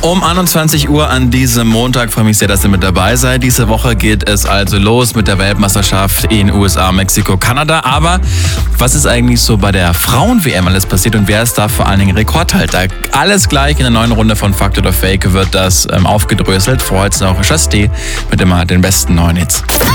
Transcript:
Um 21 Uhr an diesem Montag. Freue mich sehr, dass ihr mit dabei seid. Diese Woche geht es also los mit der Weltmeisterschaft in USA, Mexiko, Kanada. Aber was ist eigentlich so bei der Frauen-WM alles passiert und wer ist da vor allen Dingen Rekordhalter? Alles gleich in der neuen Runde von Fakt oder Fake wird das aufgedröselt. Vor heute noch Chastee mit immer den besten neuen Hits.